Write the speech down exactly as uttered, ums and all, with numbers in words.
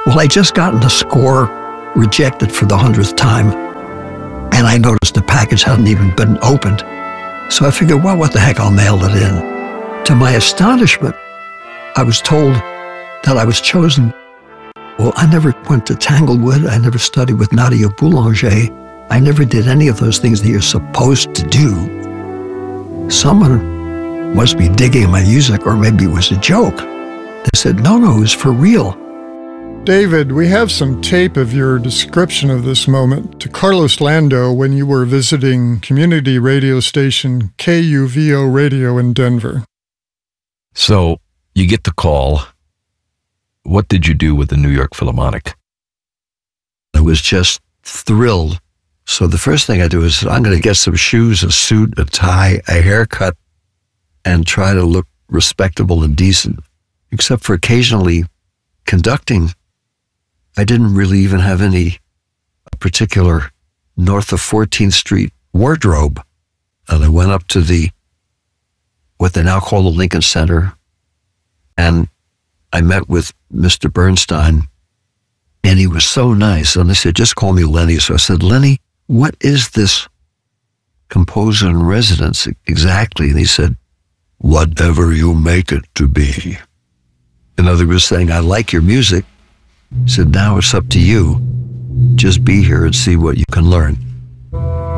Well, I just gotten the score rejected for the hundredth time, and I noticed the package hadn't even been opened. So I figured, well, what the heck, I'll mail it in. To my astonishment, I was told that I was chosen. Well, I never went to Tanglewood. I never studied with Nadia Boulanger. I never did any of those things that you're supposed to do. Someone must be digging my music, or maybe it was a joke. They said, no, no, it was for real. David, we have some tape of your description of this moment to Carlos Lando when you were visiting community radio station K U V O Radio in Denver. So you get the call. What did you do with the New York Philharmonic? I was just thrilled. So the first thing I do is I'm going to get some shoes, a suit, a tie, a haircut, and try to look respectable and decent. Except for occasionally conducting, I didn't really even have any particular north of fourteenth Street wardrobe. And I went up to the, what they now call the Lincoln Center, and I met with Mister Bernstein, and he was so nice. And they said, just call me Lenny. So I said, Lenny, what is this composer in residence exactly? And he said, whatever you make it to be. In other words, saying, I like your music. He said, now it's up to you. Just be here and see what you can learn.